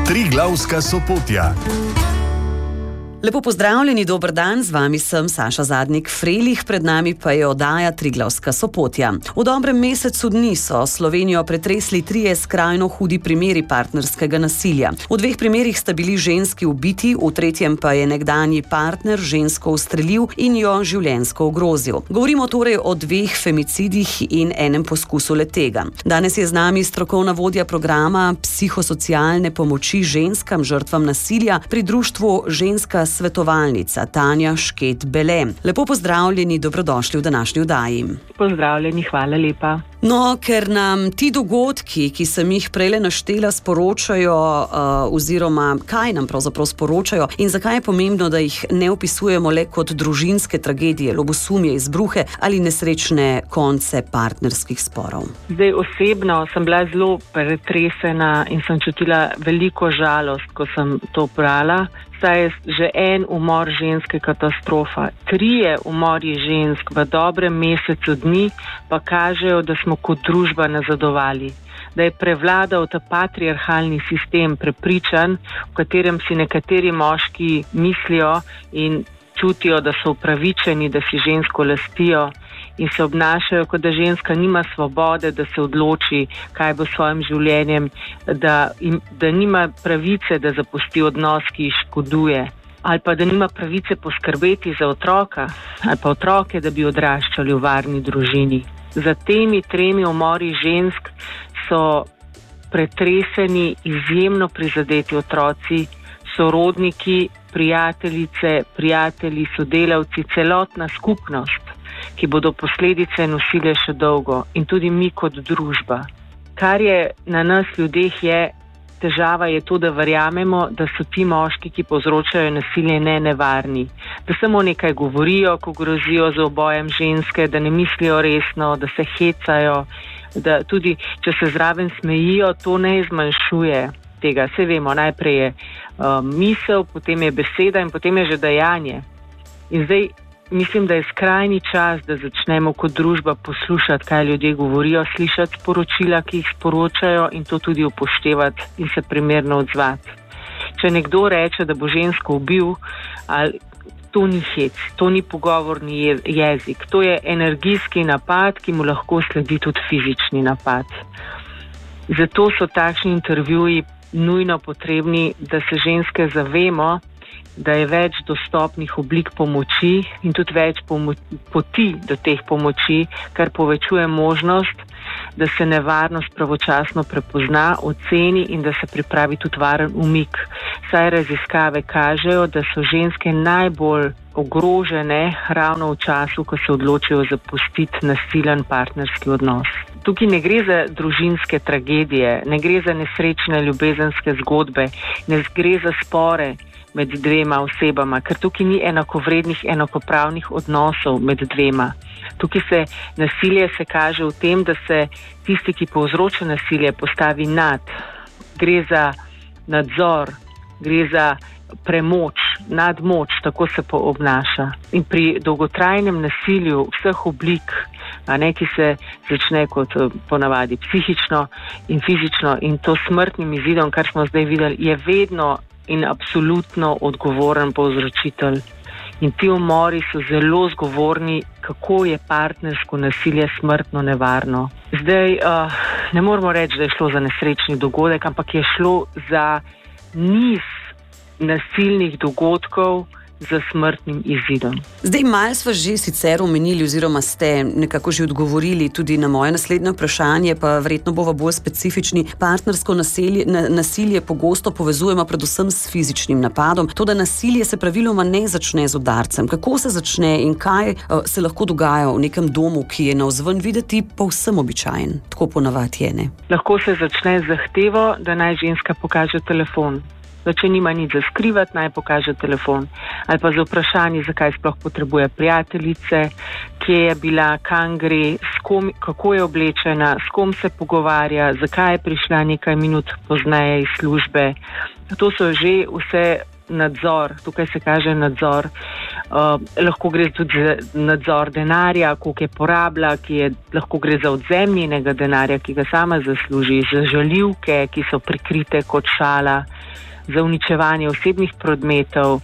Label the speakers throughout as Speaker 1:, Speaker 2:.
Speaker 1: Triglavska Sopotja.
Speaker 2: Lepo pozdravljeni, dober dan, z vami sem Saša Zadnik-Frelih, pred nami pa je oddaja Triglavska Sopotja. V dobrem mesecu dni so Slovenijo pretresli 3 skrajno hudi primeri partnerskega nasilja. V 2 primerih sta bili ženski ubiti, v 3. pa je nekdanji partner žensko ustrelil in jo življenjsko ogrozil. Govorimo torej o 2 femicidih in enem poskusu le-tega. Danes je z nami strokovna vodja programa psihosocialne pomoči ženskam žrtvam nasilja pri društvu Ženska svetovalnica Tanja Šket-Bele. Lepo pozdravljeni, dobrodošli v današnji oddaji.
Speaker 3: Pozdravljeni, hvala lepa.
Speaker 2: No, ker nam ti dogodki, ki sem jih prejle naštela, sporočajo, oziroma kaj nam pravzaprav sporočajo in zakaj je pomembno, da jih ne opisujemo le kot družinske tragedije, ljubosumje, izbruhe ali nesrečne konce partnerskih sporov.
Speaker 3: Zdaj osebno sem bila zelo pretresena in sem čutila veliko žalost, ko sem to brala. Saj je že en umor ženske katastrofa. 3 umori žensk v dobrem mesecu dni pa kažejo, da smo kot družba nazadovali. Da je prevladal ta patriarhalni sistem prepričanj, v katerem si nekateri moški mislijo in čutijo, da so upravičeni, da si žensko lastijo in se obnašajo, kot da ženska nima svobode, da se odloči, kaj bo s svojim življenjem, da nima pravice, da zapusti odnos, ki ji škoduje, ali pa da nima pravice poskrbeti za otroka ali pa otroke, da bi odraščali v varni družini. Za temi 3 umori žensk so pretreseni, izjemno prizadeti otroci, sorodniki, prijateljice, prijatelji, sodelavci, celotna skupnost, ki bodo posledice nosile še dolgo, in tudi mi kot družba. Kar je na nas ljudeh težava je to, da verjamemo, da so ti moški, ki povzročajo nasilje, nevarni. Da samo nekaj govorijo, ko grozijo z ubojem ženske, da ne mislijo resno, da se hecajo, da tudi, če se zraven smejijo, to ne zmanjšuje tega. Saj vemo, najprej je misel, potem je beseda in potem je že dejanje. In zdaj mislim, da je skrajni čas, da začnemo kot družba poslušati, kaj ljudje govorijo, slišati sporočila, ki jih sporočajo in to tudi upoštevati in se primerno odzvati. Če nekdo reče, da bo žensko ubil, to ni hec, to ni pogovorni jezik, to je energijski napad, ki mu lahko sledi tudi fizični napad. Zato so takšni intervjuji nujno potrebni, da se ženske zavemo, da je več dostopnih oblik pomoči in tudi več poti do teh pomoči, kar povečuje možnost, da se nevarnost pravočasno prepozna, oceni in da se pripravi tudi varen umik. Saj raziskave kažejo, da so ženske najbolj ogrožene ravno v času, ko se odločijo zapustiti nasilen partnerski odnos. Tukaj ne gre za družinske tragedije, ne gre za nesrečne ljubezenske zgodbe, ne gre za spore med 2 osebama, ker tukaj ni enakovrednih, enakopravnih odnosov med 2. Tukaj nasilje se kaže v tem, da se tisti, ki povzroča nasilje, postavi nad. Gre za nadzor, gre za premoč, nadmoč, tako se obnaša. In pri dolgotrajnem nasilju vseh oblik, ki se začne kot ponavadi psihično in fizično in to smrtnim izidom, kar smo zdaj videli, je vedno in absolutno odgovoren povzročitelj. In ti umori so zelo zgovorni, kako je partnersko nasilje smrtno nevarno. Zdaj ne moramo reči, da je šlo za nesrečni dogodek, ampak je šlo za niz nasilnih dogodkov z smrtnim izidom.
Speaker 2: Zdaj malo sva že sicer omenili oziroma ste nekako že odgovorili tudi na moje naslednje vprašanje, pa verjetno bova bolj specifični. Partnersko nasilje pogosto povezujemo predvsem s fizičnim napadom. Toda nasilje se praviloma ne začne z udarcem. Kako se začne in kaj se lahko dogaja v nekem domu, ki je navzven videti povsem običajen? Tako ponavadi je, ne?
Speaker 3: Lahko se začne z zahtevo, da naj ženska pokaže telefon. Da če nima nič za skrivati, naj pokaže telefon. Ali pa za vprašanje, zakaj sploh potrebuje prijateljice, kje je bila, kam gre, kako je oblečena, s kom se pogovarja, zakaj je prišla nekaj minut pozneje iz službe. To so že vse nadzor, tukaj se kaže nadzor. Lahko gre tudi za nadzor denarja, koliko je porabila, lahko gre za odvzem njenega denarja, ki ga sama zasluži, za žaljivke, ki so prikrite kot šala. za uničevanje osebnih predmetov,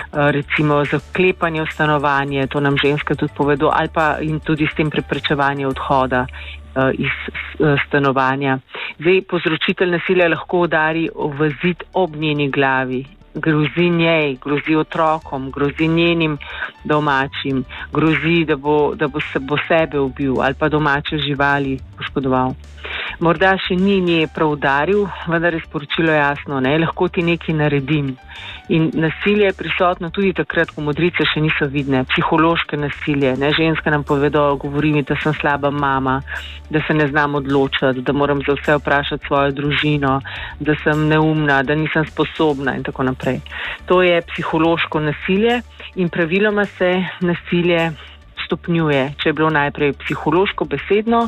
Speaker 3: recimo zaklepanje v stanovanje, to nam ženske tudi povedo, ali pa in tudi s tem preprečevanje odhoda iz stanovanja. Zdaj, povzročitelj nasilja lahko udari v zid ob njeni glavi, grozi njej, grozi otrokom, grozi njenim domačim, grozi, da bo sebe ubil ali pa domače živali poškodoval. Morda še ni nje prav udaril, vendar je sporočilo jasno, lahko ti nekaj naredim. In nasilje je prisotno tudi takrat, ko modrice še niso vidne, psihološke nasilje. Ženske nam povedo, govori mi, da sem slaba mama, da se ne znam odločiti, da moram za vse vprašati svojo družino, da sem neumna, da nisem sposobna in tako naprej. To je psihološko nasilje in praviloma se nasilje stopnjuje. Če je bilo najprej psihološko besedno,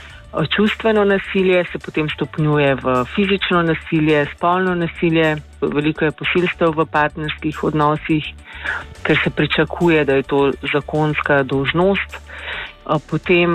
Speaker 3: čustveno nasilje se potem stopnjuje v fizično nasilje, spolno nasilje, veliko je posilstev v partnerskih odnosih, ker se pričakuje, da je to zakonska dolžnost. Potem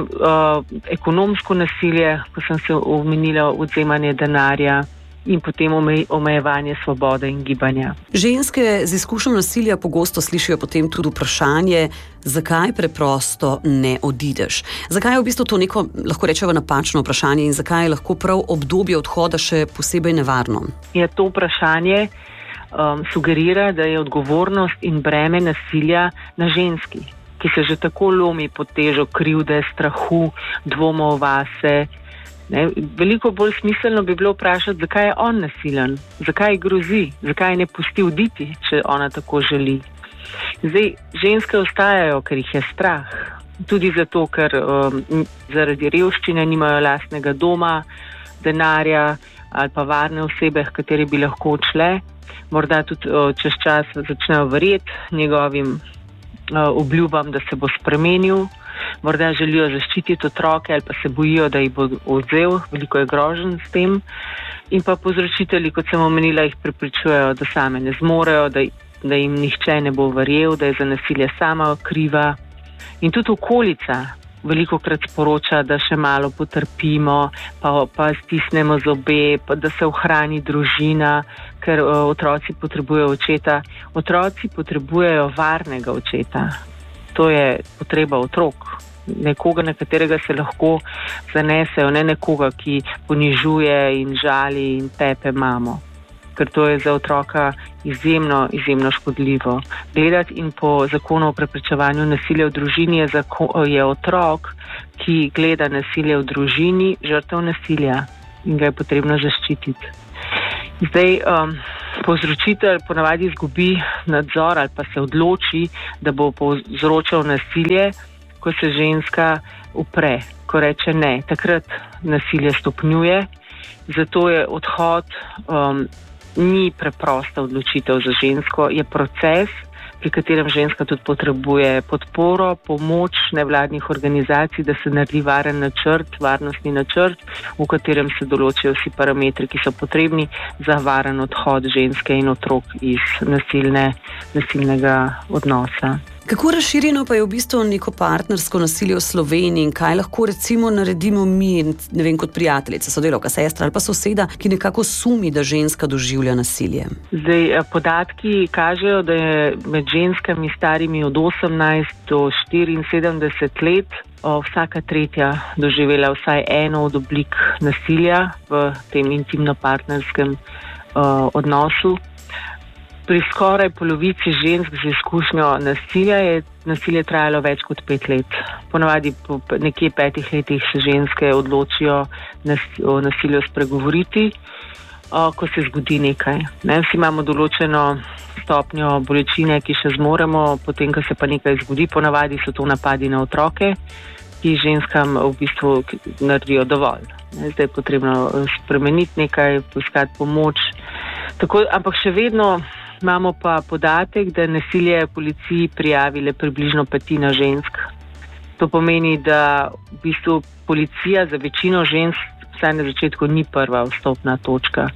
Speaker 3: ekonomsko nasilje, ko sem se omenila, odvzemanje denarja in potem omejevanje svobode in gibanja.
Speaker 2: Ženske z izkušnjo nasilja pogosto slišijo potem tudi vprašanje, zakaj preprosto ne odideš. Zakaj je v bistvu to neko, lahko rečemo, napačno vprašanje in zakaj je lahko prav obdobje odhoda še posebej nevarno?
Speaker 3: Ja, to vprašanje sugerira, da je odgovornost in breme nasilja na ženski, ki se že tako lomi pod težo krivde, strahu, dvomov vase. Veliko bolj smiselno bi bilo vprašati, zakaj je on nasilen, zakaj grozi, zakaj ne pusti oditi, če ona tako želi. Zdaj, ženske ostajajo, ker jih je strah. Tudi zato, ker zaradi revščine nimajo lastnega doma, denarja ali pa varne osebe, h kateri bi lahko odšle. Morda tudi čez čas začnejo verjeti njegovim obljubam, da se bo spremenil. Morda želijo zaščititi otroke ali pa se bojijo, da jih bo odvzel, veliko je groženj s tem. In pa povzročitelji, kot sem omenila, jih prepričujejo, da same ne zmorejo, da jim nihče ne bo verjel, da je za nasilje sama kriva. In tudi okolica velikokrat sporoča, da še malo potrpimo, pa stisnemo zobe, pa da se ohrani družina, ker otroci potrebujejo očeta. Otroci potrebujejo varnega očeta. To je potreba otrok. Nekoga, na katerega se lahko zanesejo, ne nekoga, ki ponižuje in žali in tepe mamo. Ker to je za otroka izjemno škodljivo. Gledati in po zakonu o preprečevanju nasilja v družini je otrok, ki gleda nasilje v družini, žrtev nasilja in ga je potrebno zaščititi. Zdaj, povzročitelj ponavadi izgubi nadzor ali pa se odloči, da bo povzročal nasilje, ko se ženska upre, ko reče ne. Takrat nasilje stopnjuje, zato je odhod ni preprosta odločitev za žensko, je proces, pri katerem ženska tudi potrebuje podporo, pomoč nevladnih organizacij, da se naredi varen načrt, varnostni načrt, v katerem se določijo vsi parametri, ki so potrebni za varen odhod ženske in otrok iz nasilnega odnosa.
Speaker 2: Kako razširjeno pa je v bistvu neko partnersko nasilje v Sloveniji in kaj lahko recimo naredimo mi, ne vem, kot prijateljica, sodelavka, sestra ali pa soseda, ki nekako sumi, da ženska doživlja nasilje?
Speaker 3: Zdaj, podatki kažejo, da je med ženskami starimi od 18 do 74 let vsaka tretja doživela vsaj eno od oblik nasilja v tem intimno-partnerskem odnosu. Pri skoraj polovici žensk z izkušnjo nasilja je nasilje trajalo več kot 5 let. Ponavadi po nekje 5 letih se ženske odločijo o nasilju spregovoriti, ko se zgodi nekaj. Vsi imamo določeno stopnjo bolečine, ki še zmoremo, potem, ko se pa nekaj zgodi, ponavadi so to napadi na otroke, ki ženskam v bistvu naredijo dovolj. Zdaj je potrebno spremeniti nekaj, poiskati pomoč. Ampak še vedno imamo pa podatek, da nasilje policiji prijavile približno 1/5 žensk. To pomeni, da v bistvu policija za večino žensk vsaj na začetku ni prva vstopna točka.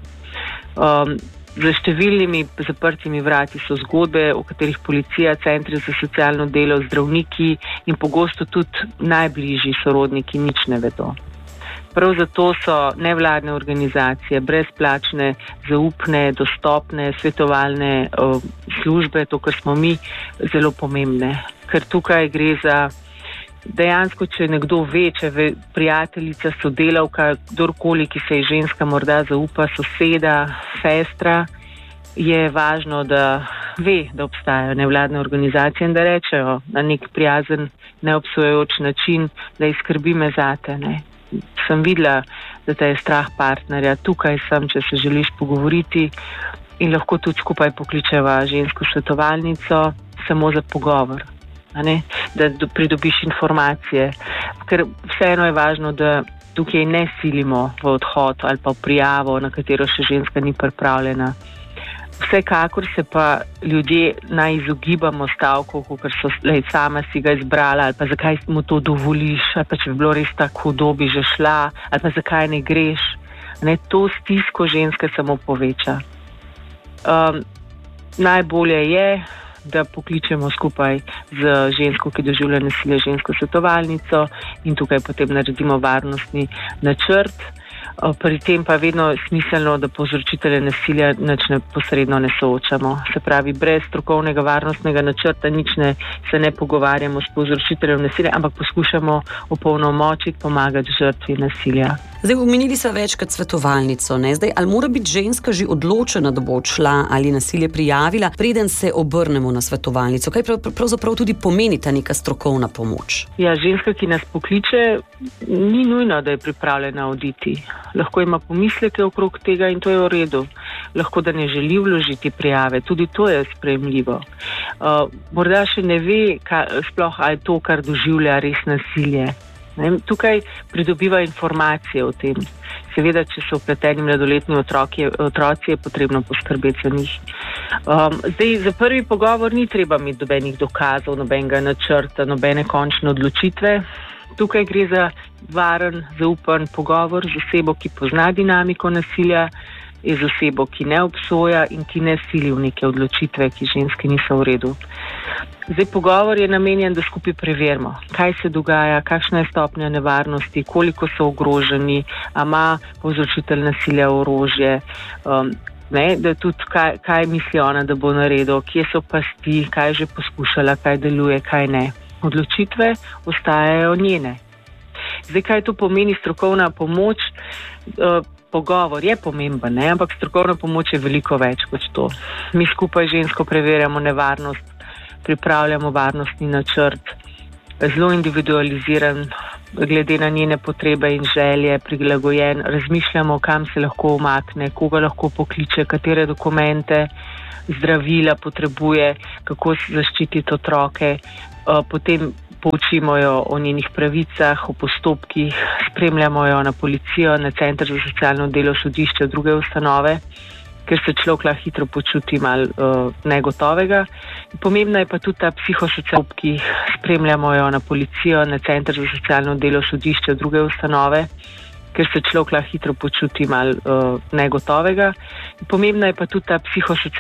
Speaker 3: Za številnimi zaprtimi vrati so zgodbe, o katerih policija, centri za socialno delo, zdravniki in pogosto tudi najbližji sorodniki nič ne vedo. Prav zato so nevladne organizacije, brezplačne, zaupne, dostopne, svetovalne službe, to, kar smo mi, zelo pomembne. Ker tukaj gre za dejansko, če nekdo ve, če ve prijateljica, sodelavka, kdorkoli, ki se je ženska morda zaupa, soseda, sestra, je važno, da ve, da obstajajo nevladne organizacije in da rečejo na nek prijazen, neobsojajoč način, da skrbi me zate, ne. Sem videla, da te je strah partnerja, tukaj sem, če se želiš pogovoriti, in lahko tudi skupaj pokličeva žensko svetovalnico samo za pogovor, ne? Da pridobiš informacije, ker vseeno je važno, da tukaj ne silimo v odhod ali pa v prijavo, na katero še ženska ni pripravljena. Vsekakor se pa ljudje naj izogibamo stavkov, ker so sama si ga izbrala, ali pa zakaj mu to dovoliš, ali pa če bi bilo res tako hudo, bi že šla, ali pa zakaj ne greš. Ne, to stisko ženske samo poveča. Najbolje je, da pokličemo skupaj z žensko, ki doživlja nasilje, žensko svetovalnico, in tukaj potem naredimo varnostni načrt. Pri tem pa vedno smiselno, da povzročitelje nasilja posredno ne soočamo. Se pravi, brez strokovnega varnostnega načrta se ne pogovarjamo s povzročiteljem nasilja, ampak poskušamo opolnomočiti, pomagati žrtvi nasilja.
Speaker 2: Zdaj, omenili so večkrat svetovalnico, ne? Zdaj, ali mora biti ženska že odločena, da bo odšla ali nasilje prijavila, preden se obrnemo na svetovalnico? Kaj pravzaprav tudi pomeni ta neka strokovna pomoč?
Speaker 3: Ja, ženska, ki nas pokliče, ni nujno, da je pripravljena oditi. Lahko ima pomisleke okrog tega in to je v redu. Lahko, da ne želi vložiti prijave, tudi to je sprejemljivo. Morda še ne ve, sploh ali to, kar doživlja, res nasilje. Tukaj pridobiva informacije o tem. Seveda, če so vpleteni mladoletni otroci, je potrebno poskrbeti za njih. Zdaj, za prvi pogovor ni treba imeti nobenih dokazov, nobenega načrta, nobene končne odločitve. Tukaj gre za varen, zaupen pogovor z osebo, ki pozna dinamiko nasilja, je z osebo, ki ne obsoja in ki ne sili v neke odločitve, ki ženski niso v redu. Zdaj, pogovor je namenjen, da skupaj preverimo, kaj se dogaja, kakšna je stopnja nevarnosti, koliko so ogroženi, a ima povzročitelj nasilja orožje, da tudi kaj misli ona, da bo naredil, kje so pasti, kaj je že poskušala, kaj deluje, kaj ne. Odločitve ostajajo njene. Zdaj, kaj to pomeni strokovna pomoč? Pogovor je pomemben, ne? Ampak strokovna pomoč je veliko več kot to. Mi skupaj žensko preverjamo nevarnost, pripravljamo varnostni načrt, zelo individualiziran, glede na njene potrebe in želje, prilagojen, razmišljamo, kam se lahko umakne, koga lahko pokliče, katere dokumente, zdravila potrebuje, kako zaščititi otroke, potem poučimo jo o njenih pravicah, o postopkih, spremljamo jo na policijo, na center za socialno delo, sodišče, druge ustanove, ker se človek hitro počuti malo negotovega. Pomembna je pa tudi ta psihosocialna, ki spremljamo jo na policijo, na center za socialno delo, sodišče, druge ustanove, ker se človek hitro počuti malo negotovega. Pomembna je pa tudi ta psihosocialna